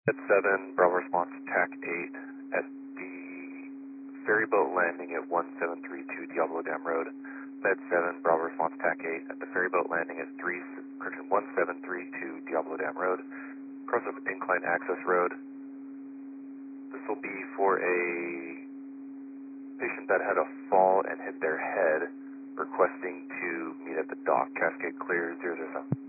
Med 7, Bravo response TAC 8 at the ferry boat landing at 1732 Diablo Dam Road. Med 7, Bravo response TAC 8 at the ferry boat landing at 1732 Diablo Dam Road. Cross of Incline Access Road. This will be for a patient that had a fall and hit their head, requesting to meet at the dock. Cascade clear 007.